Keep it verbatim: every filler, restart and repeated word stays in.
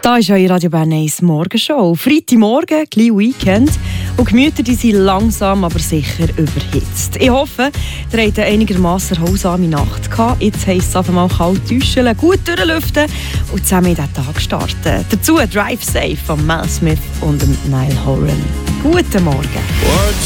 Da ist eure Radio Bern eins Morgenshow. Freitagmorgen, gleich Weekend. Und die Gemüter die sind langsam, aber sicher überhitzt. Ich hoffe, ihr hattet einigermaßen erholsame Nacht gehabt. Jetzt heisst es einfach mal kalt täuschen, gut durchlüften und zusammen in diesen Tag starten. Dazu Drive Safe von Mel Smith und Niall Horan. Guten Morgen.